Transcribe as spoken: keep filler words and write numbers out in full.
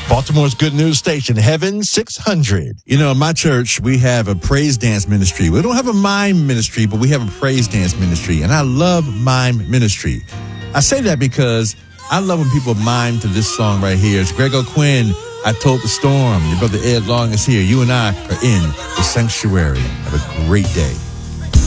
Baltimore's good news station, Heaven six hundred. You know, in my church, we have a praise dance ministry. We don't have a mime ministry, but we have a praise dance ministry. And I love mime ministry. I say that because I love when people mime to this song right here. It's Greg O'Quinn, I Told the Storm. Your brother Ed Long is here. You and I are in the sanctuary. Have a great day.